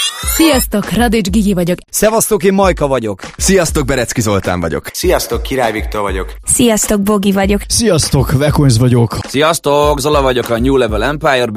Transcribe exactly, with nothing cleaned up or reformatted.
Sziasztok, Radics Gigi vagyok. Szevasztok, én Majka vagyok. Sziasztok, Berecki Zoltán vagyok. Sziasztok, Király Viktor vagyok. Sziasztok, Bogi vagyok. Sziasztok, Vekonz vagyok. Sziasztok, Zola vagyok a New Level Empire